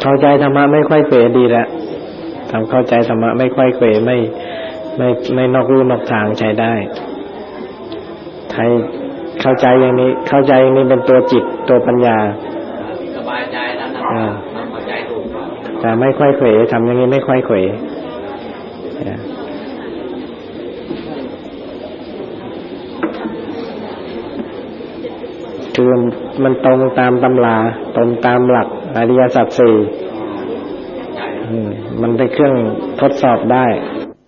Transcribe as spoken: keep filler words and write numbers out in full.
เข้าใจธรรมะไม่ค่อยเขวดีแล้วทำเข้าใจธรรมะไม่ค่อยเขวไม่ไม่ไม่นอกลู่นอกทางใช้ได้ไทยเข้าใจอย่างนี้เข้าใจอย่างนี้เป็นตัวจิตตัวปัญญาสบายใจแล้วนะเข้าใจถูกแต่ไม่ค่อยเขวทำอย่างนี้ไม่ค่อยเขวคือมันตรงตามตำราตรงตามหลักอริยสัจสี่มันเป็นเครื่องทดสอบได้